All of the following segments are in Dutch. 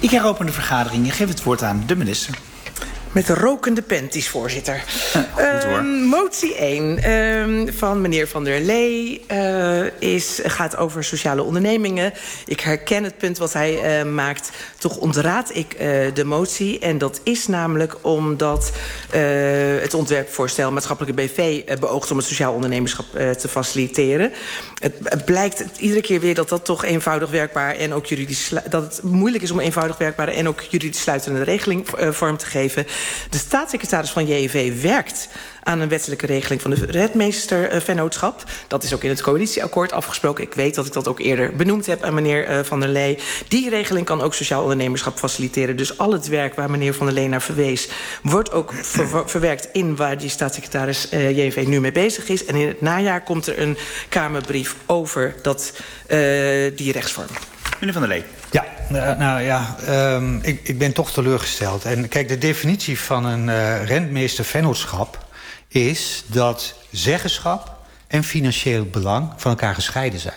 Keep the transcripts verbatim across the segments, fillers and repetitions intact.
Ik heropen de vergadering. Je geeft het woord aan de minister. Met de rokende panties, voorzitter. Uh, goed hoor. Uh, motie één uh, van meneer Van der Lee uh, is, gaat over sociale ondernemingen. Ik herken het punt wat hij uh, maakt. Toch ontraad ik uh, de motie. En dat is namelijk omdat uh, het ontwerpvoorstel maatschappelijke B V uh, beoogt om het sociaal ondernemerschap uh, te faciliteren. Het, het blijkt iedere keer weer dat dat toch eenvoudig werkbaar en ook juridisch dat het moeilijk is om eenvoudig werkbare en ook juridisch sluitende regeling uh, vorm te geven. De staatssecretaris van J N V werkt aan een wettelijke regeling van de redmeestervennootschap. Dat is ook in het coalitieakkoord afgesproken. Ik weet dat ik dat ook eerder benoemd heb aan meneer uh, Van der Lee. Die regeling kan ook sociaal ondernemerschap faciliteren. Dus al het werk waar meneer Van der Lee naar verwees wordt ook ver verwerkt in waar die staatssecretaris uh, J N V nu mee bezig is. En in het najaar komt er een Kamerbrief over dat, uh, die rechtsvorm. Meneer Van der Lee. Ja, uh, nou ja, um, ik, ik ben toch teleurgesteld. En kijk, de definitie van een uh, rentmeestervennootschap is dat zeggenschap en financieel belang van elkaar gescheiden zijn.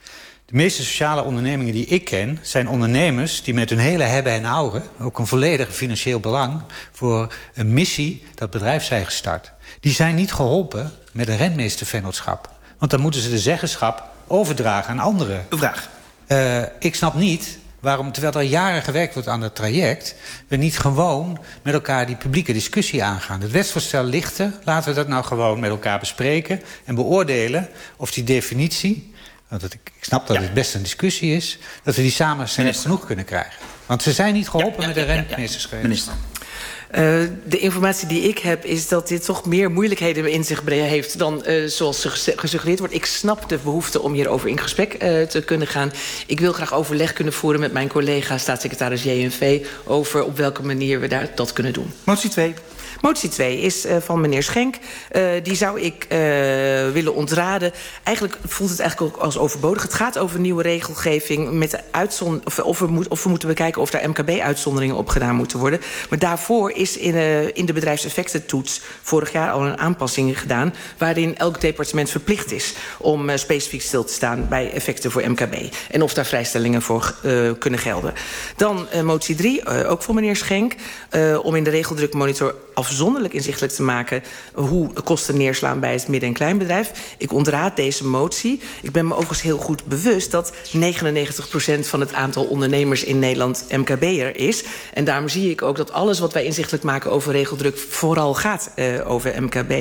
De meeste sociale ondernemingen die ik ken zijn ondernemers die met hun hele hebben en houden ook een volledig financieel belang voor een missie dat bedrijf zijn gestart. Die zijn niet geholpen met een rentmeestervennootschap. Want dan moeten ze de zeggenschap overdragen aan anderen. Uw vraag. Uh, ik snap niet waarom, terwijl er jaren gewerkt wordt aan dat traject, we niet gewoon met elkaar die publieke discussie aangaan. Het wetsvoorstel ligt er. Laten we dat nou gewoon met elkaar bespreken en beoordelen of die definitie, want het, ik snap dat ja. het best een discussie is, dat we die samen genoeg kunnen krijgen. Want ze zijn niet geholpen ja, ja, met de ja, rentmeesterschap. Ja, ja. Uh, de informatie die ik heb is dat dit toch meer moeilijkheden in zich heeft dan uh, zoals gesuggereerd wordt. Ik snap de behoefte om hierover in gesprek uh, te kunnen gaan. Ik wil graag overleg kunnen voeren met mijn collega staatssecretaris J N V over op welke manier we daar dat kunnen doen. Motie twee. Motie twee is uh, van meneer Schenk. Uh, die zou ik uh, willen ontraden. Eigenlijk voelt het eigenlijk ook als overbodig. Het gaat over nieuwe regelgeving met de uitzond of, of, we moet, of we moeten bekijken of daar M K B-uitzonderingen op gedaan moeten worden. Maar daarvoor is in, uh, in de bedrijfseffectentoets vorig jaar al een aanpassing gedaan waarin elk departement verplicht is om uh, specifiek stil te staan bij effecten voor M K B. En of daar vrijstellingen voor uh, kunnen gelden. Dan uh, motie drie, uh, ook voor meneer Schenk. Uh, om in de regeldrukmonitor afzonderlijk inzichtelijk te maken hoe kosten neerslaan bij het midden- en kleinbedrijf. Ik ontraad deze motie. Ik ben me overigens heel goed bewust dat negenennegentig procent van het aantal ondernemers in Nederland M K B'er is. En daarom zie ik ook dat alles wat wij inzichtelijk maken over regeldruk vooral gaat uh, over M K B.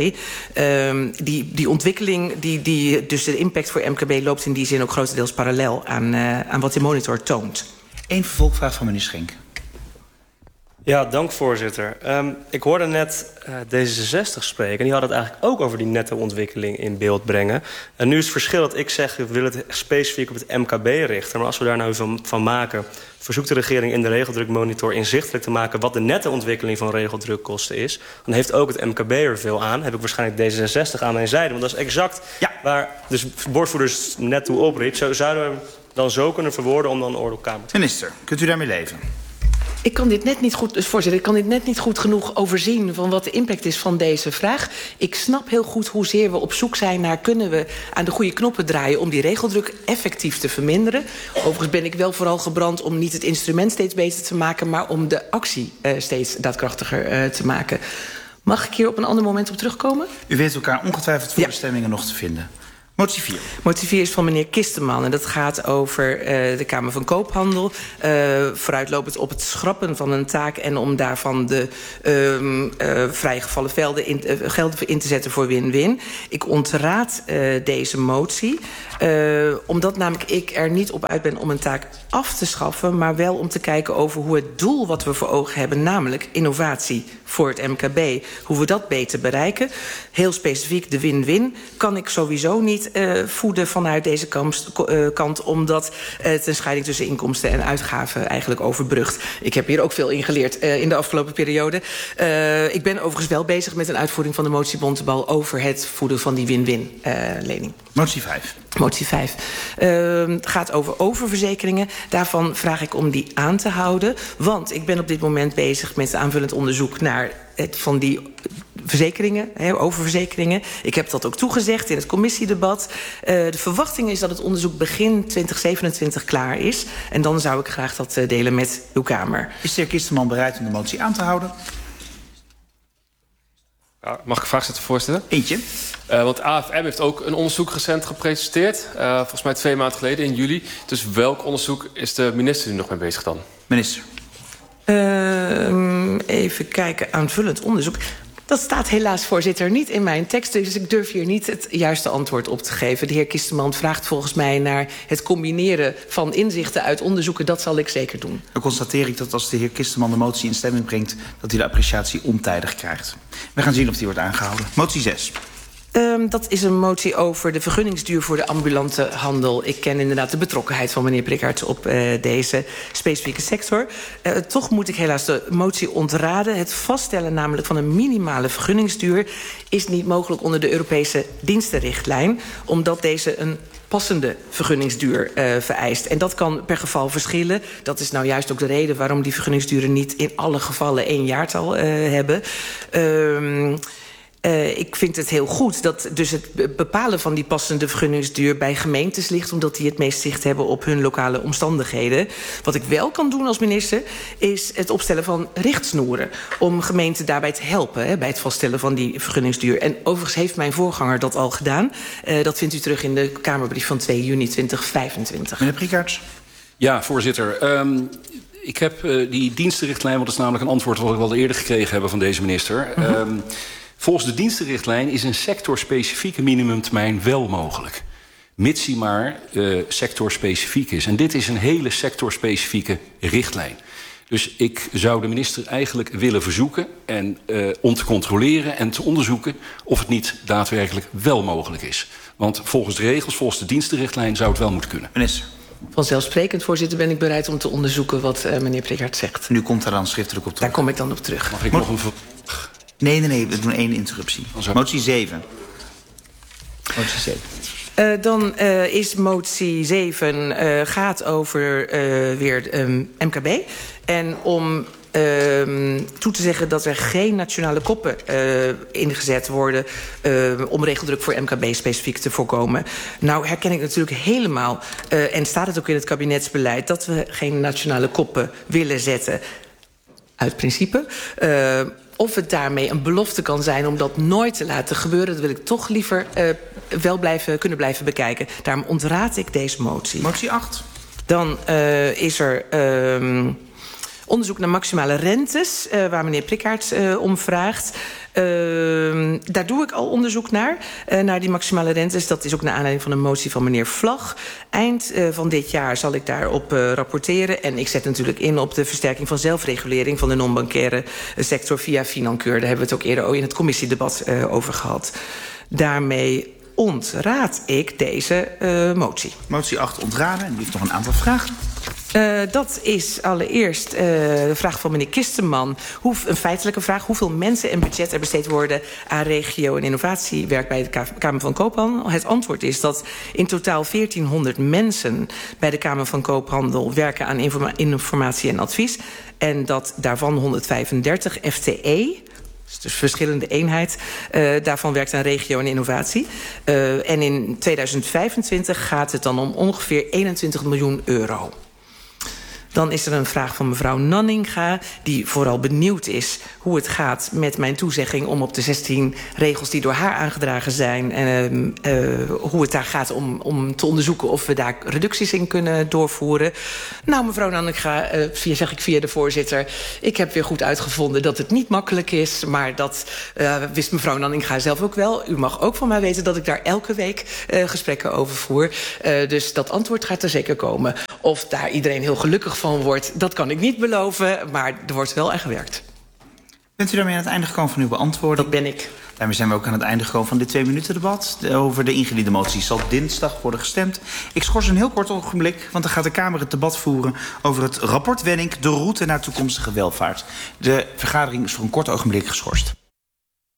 Uh, die, die ontwikkeling, die, die, dus de impact voor M K B loopt in die zin ook grotendeels parallel aan, uh, aan wat de monitor toont. Eén vervolgvraag van meneer Schenk. Ja, dank voorzitter. Um, ik hoorde net uh, D zesenzestig spreken. En die hadden het eigenlijk ook over die netto-ontwikkeling in beeld brengen. En nu is het verschil dat ik zeg, we willen het specifiek op het M K B richten. Maar als we daar nou van, van maken, verzoekt de regering in de regeldrukmonitor inzichtelijk te maken wat de netto-ontwikkeling van regeldrukkosten is. Dan heeft ook het M K B er veel aan. Heb ik waarschijnlijk D zesenzestig aan mijn zijde. Want dat is exact ja. waar de woordvoerders net toe opriep. Zo zouden we dan zo kunnen verwoorden om dan orde op kamer te... Minister, kunt u daarmee leven? Ik kan dit net niet goed, dus voorzitter, ik kan dit net niet goed genoeg overzien van wat de impact is van deze vraag. Ik snap heel goed hoezeer we op zoek zijn naar kunnen we aan de goede knoppen draaien om die regeldruk effectief te verminderen. Overigens ben ik wel vooral gebrand om niet het instrument steeds beter te maken, maar om de actie uh, steeds daadkrachtiger uh, te maken. Mag ik hier op een ander moment op terugkomen? U weet elkaar ongetwijfeld voor ja. de stemmingen nog te vinden. Motie vier. Motie vier is van meneer Kisteman en dat gaat over uh, de Kamer van Koophandel. Uh, vooruitlopend op het schrappen van een taak en om daarvan de uh, uh, vrijgevallen velden in, uh, gelden in te zetten voor win-win. Ik ontraad uh, deze motie, uh, omdat namelijk ik er niet op uit ben om een taak af te schaffen, maar wel om te kijken over hoe het doel wat we voor ogen hebben, namelijk innovatie voor het M K B, hoe we dat beter bereiken. Heel specifiek de win-win kan ik sowieso niet Uh, voeden vanuit deze kant, uh, kant omdat uh, het een scheiding tussen inkomsten en uitgaven eigenlijk overbrugt. Ik heb hier ook veel in geleerd uh, in de afgelopen periode. Uh, ik ben overigens wel bezig met een uitvoering van de motie Bontebal over het voeden van die win-win uh, lening. Motie vijf. Motie vijf. Uh, het gaat over oververzekeringen. Daarvan vraag ik om die aan te houden. Want ik ben op dit moment bezig met aanvullend onderzoek naar het van die verzekeringen, hè, over verzekeringen. Ik heb dat ook toegezegd in het commissiedebat. Uh, de verwachting is dat het onderzoek begin twintig zevenentwintig klaar is. En dan zou ik graag dat uh, delen met uw Kamer. Is de heer Kisterman bereid om de motie aan te houden? Ja, mag ik een vraag stellen, voorzitter? Eentje. Uh, want A F M heeft ook een onderzoek recent gepresenteerd. Uh, volgens mij twee maanden geleden, in juli. Dus welk onderzoek is de minister nu nog mee bezig dan? Minister. Uh, even kijken, aanvullend onderzoek. Dat staat helaas, voorzitter, niet in mijn tekst. Dus ik durf hier niet het juiste antwoord op te geven. De heer Kisterman vraagt volgens mij naar het combineren van inzichten uit onderzoeken. Dat zal ik zeker doen. Dan constateer ik dat als de heer Kisterman de motie in stemming brengt, dat hij de appreciatie ontijdig krijgt. We gaan zien of die wordt aangehouden. Motie zes. Um, dat is een motie over de vergunningsduur voor de ambulante handel. Ik ken inderdaad de betrokkenheid van meneer Prickert op uh, deze specifieke sector. Uh, toch moet ik helaas de motie ontraden. Het vaststellen namelijk van een minimale vergunningsduur is niet mogelijk onder de Europese dienstenrichtlijn, omdat deze een passende vergunningsduur uh, vereist. En dat kan per geval verschillen. Dat is nou juist ook de reden waarom die vergunningsduren niet in alle gevallen één jaartal uh, hebben. Um, Uh, ik vind het heel goed dat dus het bepalen van die passende vergunningsduur bij gemeentes ligt, omdat die het meest zicht hebben op hun lokale omstandigheden. Wat ik wel kan doen als minister is het opstellen van richtsnoeren om gemeenten daarbij te helpen, hè, bij het vaststellen van die vergunningsduur. En overigens heeft mijn voorganger dat al gedaan. Uh, dat vindt u terug in de Kamerbrief van twee juni tweeëntwintig vijfentwintig. Meneer Prickert. Ja, voorzitter. Um, ik heb uh, die dienstenrichtlijn, want dat is namelijk een antwoord wat ik wel eerder gekregen heb van deze minister. Mm-hmm. Um, Volgens de dienstenrichtlijn is een sectorspecifieke minimumtermijn wel mogelijk. Mits die maar uh, sectorspecifiek is. En dit is een hele sectorspecifieke richtlijn. Dus ik zou de minister eigenlijk willen verzoeken en, uh, om te controleren en te onderzoeken of het niet daadwerkelijk wel mogelijk is. Want volgens de regels, volgens de dienstenrichtlijn zou het wel moeten kunnen. Minister. Vanzelfsprekend, voorzitter, ben ik bereid om te onderzoeken wat uh, meneer Prickert zegt. Nu komt daar dan schriftelijk op terug. Daar kom ik dan op terug. Mag ik Mo- nog een... Nee, nee, nee, we doen één interruptie. Motie zeven. Motie zeven. Uh, dan uh, is motie zeven uh, gaat over uh, weer um, M K B. En om uh, toe te zeggen dat er geen nationale koppen uh, ingezet worden uh, om regeldruk voor M K B specifiek te voorkomen. Nou herken ik natuurlijk helemaal, uh, en staat het ook in het kabinetsbeleid, dat we geen nationale koppen willen zetten. Uit principe. Uh, Of het daarmee een belofte kan zijn om dat nooit te laten gebeuren, dat wil ik toch liever uh, wel blijven, kunnen blijven bekijken. Daarom ontraad ik deze motie. Motie acht. Dan uh, is er uh, onderzoek naar maximale rentes, uh, waar meneer Prickert uh, om vraagt. Uh, daar doe ik al onderzoek naar, uh, naar die maximale rentes. Dat is ook naar aanleiding van een motie van meneer Vlag. Eind uh, van dit jaar zal ik daarop uh, rapporteren. En ik zet natuurlijk in op de versterking van zelfregulering van de non-bancaire sector via Financeur. Daar hebben we het ook eerder in het commissiedebat uh, over gehad. Daarmee ontraad ik deze uh, motie. Motie acht ontraden en die heeft nog een aantal vragen. Uh, dat is allereerst uh, de vraag van meneer Kisterman. Hoe, een feitelijke vraag. Hoeveel mensen en budget er besteed worden aan regio- en innovatiewerk bij de Kamer van Koophandel? Het antwoord is dat in totaal veertienhonderd mensen bij de Kamer van Koophandel werken aan informa- informatie en advies. En dat daarvan honderdvijfendertig F T E... dus verschillende eenheid, uh, daarvan werkt aan regio en innovatie. Uh, en in tweeduizend vijfentwintig gaat het dan om ongeveer eenentwintig miljoen euro. Dan is er een vraag van mevrouw Nanninga, die vooral benieuwd is hoe het gaat met mijn toezegging om op de zestien regels die door haar aangedragen zijn, uh, uh, hoe het daar gaat om, om te onderzoeken of we daar reducties in kunnen doorvoeren. Nou, mevrouw Nanninga, uh, via, zeg ik via de voorzitter, ik heb weer goed uitgevonden dat het niet makkelijk is, maar dat uh, wist mevrouw Nanninga zelf ook wel. U mag ook van mij weten dat ik daar elke week uh, gesprekken over voer. Uh, dus dat antwoord gaat er zeker komen. Of daar iedereen heel gelukkig van wordt, dat kan ik niet beloven, maar er wordt wel aan gewerkt. Bent u daarmee aan het einde gekomen van uw beantwoording? Dat ben ik. Daarmee zijn we ook aan het einde gekomen van dit twee minuten debat. Over de ingediende motie zal dinsdag worden gestemd. Ik schors een heel kort ogenblik, want dan gaat de Kamer het debat voeren over het rapport Wenning, de route naar toekomstige welvaart. De vergadering is voor een kort ogenblik geschorst.